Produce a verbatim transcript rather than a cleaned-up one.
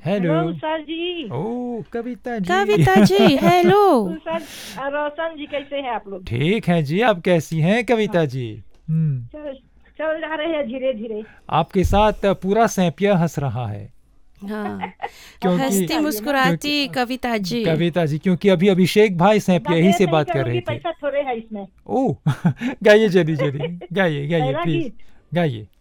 Hello hello उषा जी। ओ Kavita ji. Kavita ji hello. उषा और रोशन जी कैसे हैं आप लोग? ठीक है जी, आप कैसी हैं कविता जी? हम्म चल चल जा रहे हैं धीरे धीरे। आपके साथ पूरा सैंपिया हंस रहा है हाँ, क्योंकि हंसती चाहिए ना। मुस्कुराती कविता जी। कविता जी क्योंकि अभी अभिषेक भाई सैंपिया ही देर से नहीं बात कर रहे करूंगी, थे। पैसा थोड़े है इसमें। ओ गाइए जल्दी जल्दी गाइए गाइए पहला प्लीज गीत गाइए।